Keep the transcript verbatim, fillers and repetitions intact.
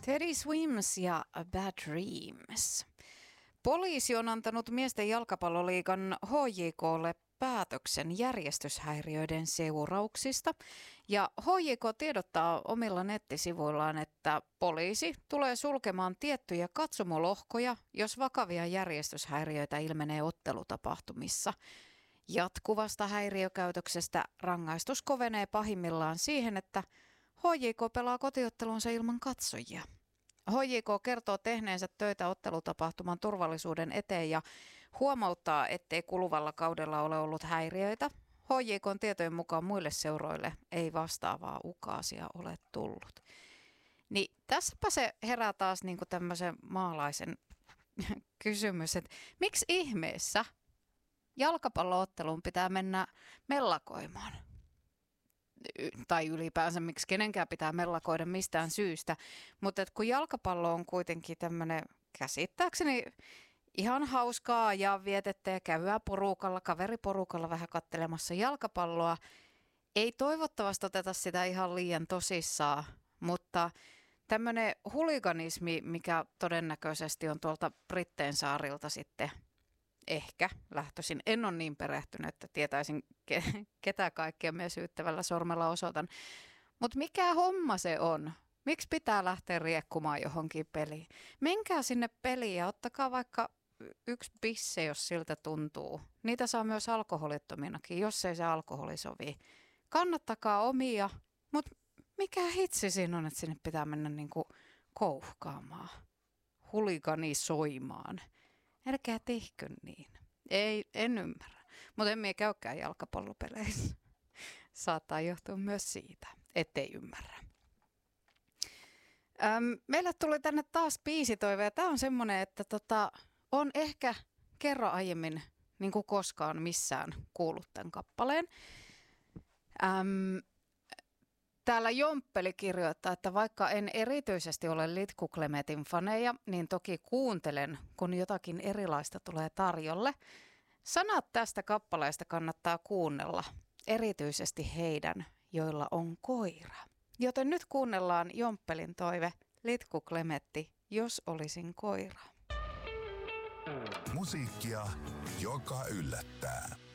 Teddy Swims ja A Bad Dreams. Poliisi on antanut miesten jalkapalloliigan H J K:lle päätöksen järjestyshäiriöiden seurauksista. Ja H J K tiedottaa omilla nettisivuillaan, että poliisi tulee sulkemaan tiettyjä katsomolohkoja, jos vakavia järjestyshäiriöitä ilmenee ottelutapahtumissa. Jatkuvasta häiriökäytöksestä rangaistus kovenee pahimmillaan siihen, että H J K pelaa kotiottelunsa ilman katsojia. H J K kertoo tehneensä töitä ottelutapahtuman turvallisuuden eteen ja huomauttaa, ettei kuluvalla kaudella ole ollut häiriöitä. H J K:n tietojen mukaan muille seuroille ei vastaavaa ukaasia ole tullut. Niin tässäpä se herää taas niin kuin tämmöisen maalaisen kysymys, että miksi ihmeessä jalkapallootteluun pitää mennä mellakoimaan? Tai ylipäänsä miksi kenenkään pitää mellakoida mistään syystä. Mutta kun jalkapallo on kuitenkin tämmöinen käsittääkseni ihan hauskaa ja vietettä ja käydään porukalla, kaveriporukalla vähän kattelemassa jalkapalloa. Ei toivottavasti oteta sitä ihan liian tosissaan, mutta tämmöinen huliganismi, mikä todennäköisesti on tuolta Britteen saarilta sitten ehkä lähtöisin. En ole niin perehtynyt, että tietäisin ke- ketä kaikkea me syyttävällä sormella osoitan. Mutta mikä homma se on? Miksi pitää lähteä riekkumaan johonkin peliin? Menkää sinne peliin ja ottakaa vaikka yksi pisse, jos siltä tuntuu. Niitä saa myös alkoholittominakin, jos ei se alkoholi sovi. Kannattakaa omia, mutta mikä hitsi siinä on, että sinne pitää mennä niinku kouhkaamaan, huliganisoimaan. Älkää tehkö niin. Ei, en ymmärrä. Mutta en mie käykään jalkapallopeleissä. Saattaa johtua myös siitä, ettei ymmärrä. Öm, meille tuli tänne taas biisitoive. Ja tämä on semmoinen, että tota, on ehkä kerran aiemmin, niin kuin koskaan missään, kuullut tämän kappaleen. Öm, Täällä Jomppeli kirjoittaa, että vaikka en erityisesti ole Litku Klemetin faneja, niin toki kuuntelen, kun jotakin erilaista tulee tarjolle. Sanat tästä kappaleesta kannattaa kuunnella, erityisesti heidän, joilla on koira. Joten nyt kuunnellaan Jomppelin toive, Litku Klemetti, jos olisin koira. Musiikkia, joka yllättää.